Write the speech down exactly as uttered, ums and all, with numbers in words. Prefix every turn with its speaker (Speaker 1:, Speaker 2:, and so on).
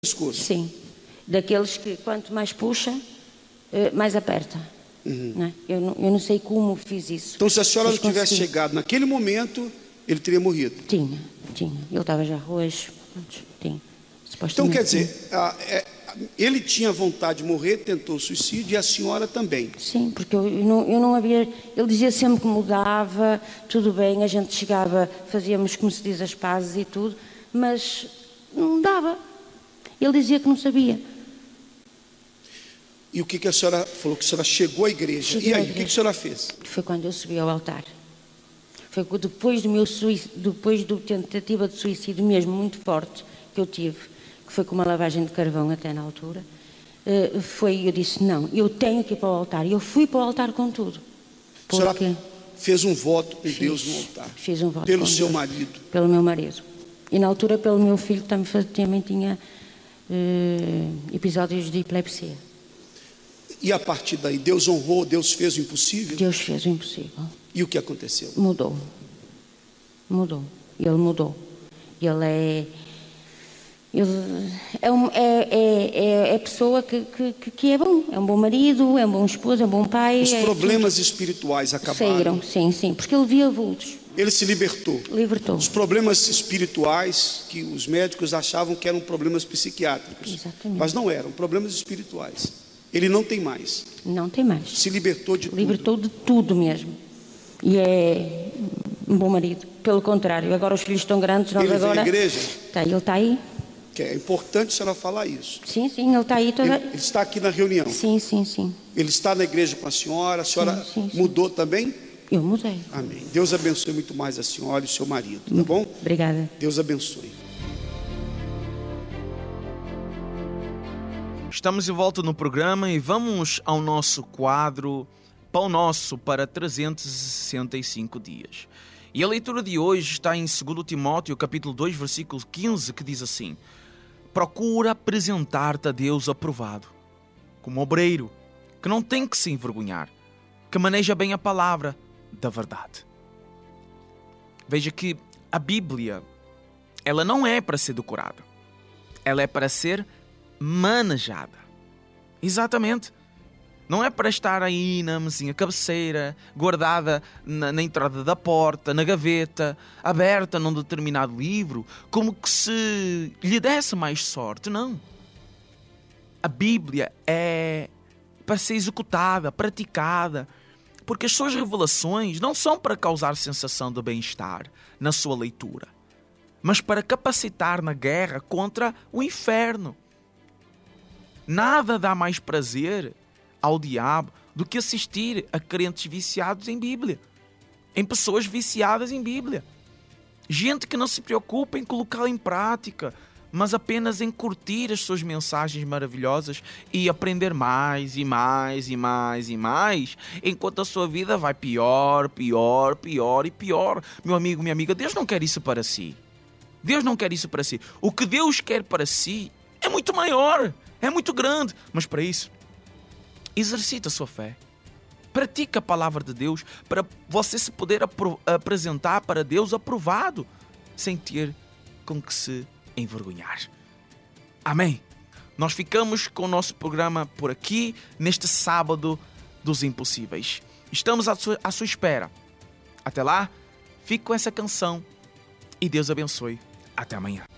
Speaker 1: pescoço.
Speaker 2: Sim. Daqueles que quanto mais puxa, mais aperta. Uhum. Não é? eu, não, eu não sei como fiz isso.
Speaker 1: Então, se a senhora não
Speaker 2: consegui.
Speaker 1: tivesse chegado naquele momento, ele teria morrido?
Speaker 2: Tinha, tinha. Ele estava já roxo. Tinha.
Speaker 1: Então, quer dizer, a, é, ele tinha vontade de morrer, tentou suicídio, e a senhora também?
Speaker 2: Sim, porque eu, eu, não, eu não havia... Ele dizia sempre que mudava, tudo bem, a gente chegava, fazíamos, como se diz, as pazes e tudo, mas não dava. Ele dizia que não sabia.
Speaker 1: E o que, que a senhora falou? Que a senhora chegou à igreja.
Speaker 2: Cheguei
Speaker 1: e aí,
Speaker 2: à igreja.
Speaker 1: o que, que a senhora fez?
Speaker 2: Foi quando eu subi ao altar. Foi depois do meu suicídio, depois da tentativa de suicídio mesmo muito forte que eu tive, que foi com uma lavagem de carvão até na altura, foi, eu disse, não, eu tenho que ir para o altar. E eu fui para o altar com tudo.
Speaker 1: Porque a senhora fez um voto com fiz, Deus no altar?
Speaker 2: Fiz um voto
Speaker 1: pelo
Speaker 2: com
Speaker 1: seu
Speaker 2: Deus,
Speaker 1: marido?
Speaker 2: Pelo meu marido. E na altura pelo meu filho, também, também tinha uh, episódios de epilepsia.
Speaker 1: E a partir daí, Deus honrou, Deus fez o impossível?
Speaker 2: Deus fez o impossível.
Speaker 1: E o que aconteceu?
Speaker 2: Mudou. Mudou. Ele mudou. Ele é... Ele é, um, é, é, é pessoa que, que, que é bom. É um bom marido, é um bom esposo, é um bom pai.
Speaker 1: Os
Speaker 2: é
Speaker 1: problemas
Speaker 2: tudo.
Speaker 1: espirituais acabaram?
Speaker 2: Saíram, sim, sim. Porque ele via vultos.
Speaker 1: Ele se libertou?
Speaker 2: Libertou.
Speaker 1: Os problemas espirituais que os médicos achavam que eram problemas psiquiátricos.
Speaker 2: Exatamente.
Speaker 1: Mas não eram, problemas espirituais. Ele não tem mais.
Speaker 2: Não tem mais.
Speaker 1: Se libertou de
Speaker 2: libertou
Speaker 1: tudo.
Speaker 2: Libertou de tudo mesmo. E é um bom marido. Pelo contrário, agora os filhos estão grandes, nós
Speaker 1: ele
Speaker 2: agora...
Speaker 1: Ele vem à igreja?
Speaker 2: Tá, ele está aí.
Speaker 1: Que é importante a senhora falar isso.
Speaker 2: Sim, sim, ele está aí. Toda...
Speaker 1: Ele, ele está aqui na reunião?
Speaker 2: Sim, sim, sim.
Speaker 1: Ele está na igreja com a senhora? A senhora
Speaker 2: sim, sim, sim.
Speaker 1: mudou também?
Speaker 2: Eu mudei.
Speaker 1: Amém. Deus abençoe muito mais a senhora e o seu marido, tá bom?
Speaker 2: Obrigada.
Speaker 1: Deus abençoe.
Speaker 3: Estamos de volta no programa e vamos ao nosso quadro Pão Nosso para trezentos e sessenta e cinco dias. E a leitura de hoje está em segundo Timóteo, capítulo dois, versículo quinze, que diz assim: procura apresentar-te a Deus aprovado, como obreiro, que não tem que se envergonhar, que maneja bem a palavra da verdade. Veja que a Bíblia, ela não é para ser decorada, ela é para ser manejada. Exatamente. Não é para estar aí na mesinha cabeceira, guardada na, na entrada da porta, na gaveta, aberta num determinado livro, como que se lhe desse mais sorte. Não. A Bíblia é para ser executada, praticada, porque as suas revelações não são para causar sensação de bem-estar na sua leitura, mas para capacitar na guerra contra o inferno. Nada dá mais prazer ao diabo do que assistir a crentes viciados em Bíblia, em pessoas viciadas em Bíblia, gente que não se preocupa em colocá-la em prática, mas apenas em curtir as suas mensagens maravilhosas e aprender mais e mais e mais e mais, enquanto a sua vida vai pior, pior, pior e pior. Meu amigo, minha amiga, Deus não quer isso para si. Deus não quer isso para si. O que Deus quer para si é muito maior, é muito grande, mas para isso, exercita a sua fé. Pratica a palavra de Deus para você se poder apro- apresentar para Deus aprovado, sem ter com que se envergonhar. Amém? Nós ficamos com o nosso programa por aqui, neste sábado dos impossíveis. Estamos à sua, à sua espera. Até lá, fique com essa canção e Deus abençoe. Até amanhã.